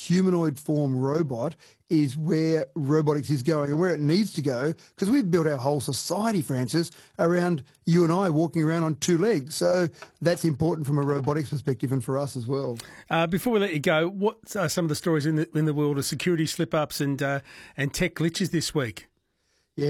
humanoid form robot is where robotics is going and where it needs to go, because we've built our whole society, Francis, around you and I walking around on two legs. So that's important from a robotics perspective and for us as well. Before we let you go, what are some of the stories in the world of security slip-ups and tech glitches this week?